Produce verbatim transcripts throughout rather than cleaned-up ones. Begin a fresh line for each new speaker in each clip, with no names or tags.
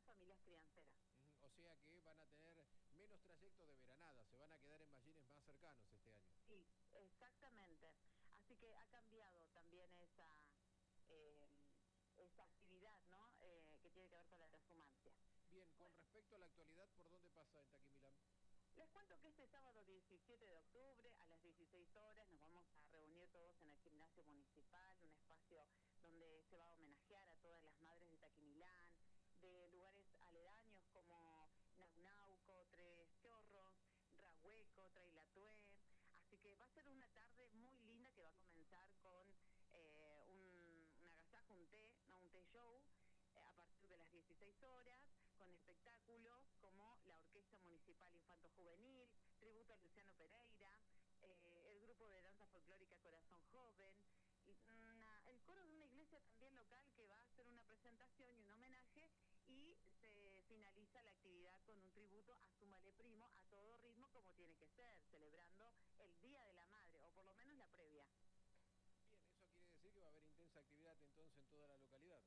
familias crianceras.
Ujú, o sea que van a tener menos trayectos de veranada, se van a quedar en ballines más cercanos este año.
Sí, exactamente. Así que ha cambiado también esa, eh, esa actividad, ¿no? Eh, que tiene que ver con la transhumancia.
Bien, con
Bueno,
respecto a la actualidad, ¿por dónde pasa en Taquimilán?
les cuento que este sábado diecisiete de octubre a las dieciséis horas nos vamos a reunir todos en el gimnasio municipal, un espacio donde se va a homenajear a todas las madres de Taquimilán, de lugares aledaños como Naunauco, Tres Chorros, Rahueco, Trailatué. Así que va a ser una tarde muy linda que va a comenzar con eh, un, un agasajo, un té, no un té show, eh, a partir de las dieciséis horas, con espectáculos como la Orquesta Municipal Infanto Juvenil, tributo a Luciano Pereira, eh, el grupo de danza folclórica Corazón Joven, y una, el coro de una iglesia también local que va a hacer una presentación y un homenaje, y se finaliza la actividad con un tributo a Súmale Primo, a todo ritmo como tiene que ser, celebrando el Día de la Madre, o por lo menos la previa.
Bien, eso quiere decir que va a haber intensa actividad entonces en toda la localidad.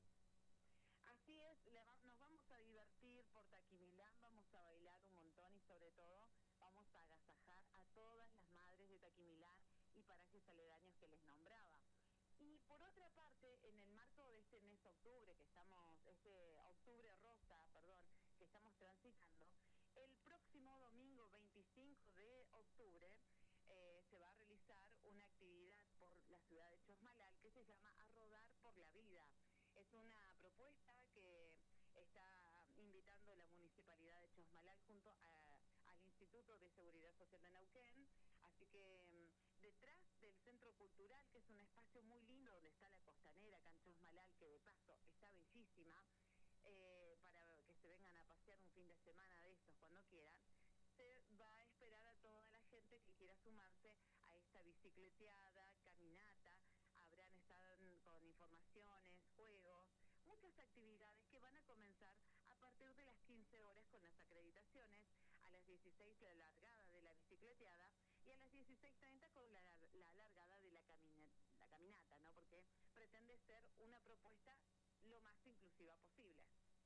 Así es, le va, nos vamos a divertir por Taquimilán, vamos a bailar un montón y sobre todo vamos a agasajar a todas las madres de Taquimilán y parajes aledaños que les nombraba. Y por otra parte, en el marco de este mes de octubre, que estamos, este octubre rosa, perdón, que estamos transitando, el próximo domingo veinticinco de octubre eh, se va a realizar una actividad por la ciudad de Chosmalal que se llama A Rodar por la Vida. Es una propuesta que está invitando la Municipalidad de Chosmalal junto a, al Instituto de Seguridad Social de Neuquén. Así que um, detrás del Centro Cultural, que es un espacio muy lindo donde está la costanera, acá en Chosmalal, que de paso está bellísima, eh, para que se vengan a pasear un fin de semana de estos cuando quieran, se va a esperar a toda la gente que quiera sumarse a esta bicicleteada, caminata. Habrán estado con informaciones, juegos, muchas actividades que van a comenzar a partir de las quince horas con las acreditaciones, a las dieciséis la largada de la bicicleteada y a las dieciséis treinta con la, la largada de la, camina, la caminata, ¿no? Porque pretende ser una propuesta lo más inclusiva posible.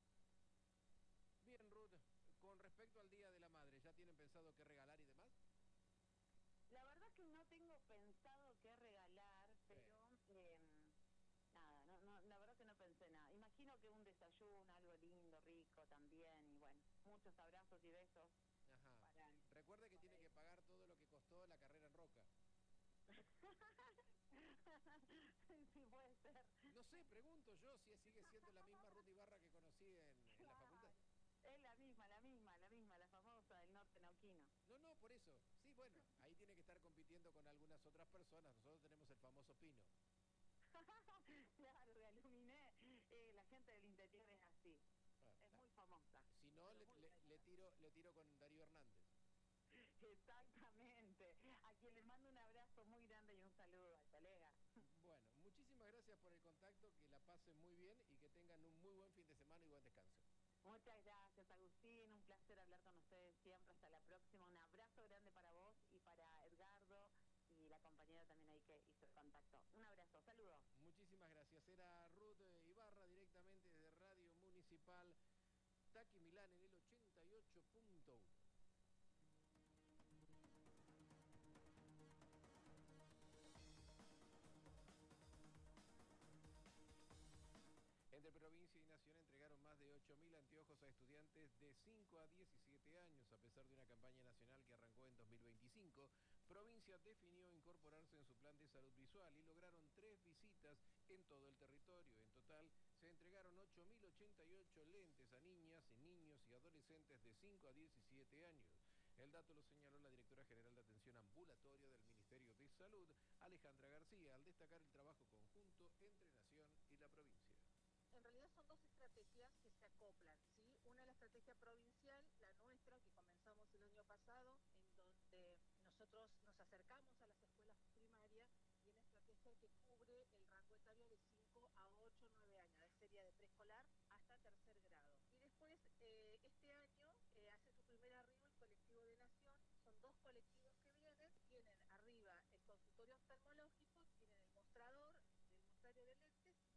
Bien, Ruth, con respecto al Día de la Madre, ¿ya tienen pensado qué regalar y demás?
La verdad que no tengo pensado qué regalar,
Eh,
pero eh, nada, no, no, la verdad que no pensé nada. Imagino que un desayuno, algo lindo, rico también, y bueno, muchos abrazos y besos
ajá.
para,
Recuerde que
para
tiene que
él.
pagar todo lo que costó la carrera en Roca.
Sí, puede ser.
No sé, pregunto yo si sigue siendo la misma Ruth Ibarra que conocí en, en la facultad.
Claro. Es la misma, la misma, la misma, la famosa del norte nauquino.
No, no, por eso. Sí, bueno, ahí tiene que estar compitiendo con algunas otras personas. Nosotros tenemos el famoso Pino.
Claro, de Aluminé, eh, la gente del interior es así.
Ah,
Es
está.
muy famosa,
Si no,
pero
le,
muy
le, le
buena.
tiro, le tiro con Darío Hernández.
Exactamente. A quien le mando un abrazo muy grande y un saludo al colega.
Bueno, muchísimas gracias por el contacto, que la pasen muy bien y que tengan un muy buen fin de semana y buen descanso.
Muchas gracias, Agustín. Un placer hablar con ustedes siempre. Hasta la próxima. Un abrazo grande para vos y para Edgardo y la compañera también ahí que hizo el contacto. Un abrazo. Saludos.
Muchísimas gracias. Era Ruth Ibarra directamente desde Radio Municipal Taquimilán en el ochenta y ocho punto uno. Entre provincia y nación entregaron más de ocho mil anteojos a estudiantes de cinco a diecisiete años. A pesar de una campaña nacional que arrancó en dos mil veinticinco, provincia definió incorporarse en su plan de salud visual y lograron tres visitas en todo el territorio. En total, se entregaron ocho mil ochenta y ocho lentes a niñas, niños y adolescentes de cinco a diecisiete años. El dato lo señaló la directora general de atención ambulatoria del Ministerio de Salud, Alejandra García, al destacar el trabajo conjunto entre Nación y la provincia.
En realidad son dos estrategias que se acoplan, ¿sí? Una es la estrategia provincial, la nuestra, que comenzamos el año pasado, en donde nosotros nos acercamos a las escuelas primarias, y una estrategia que cubre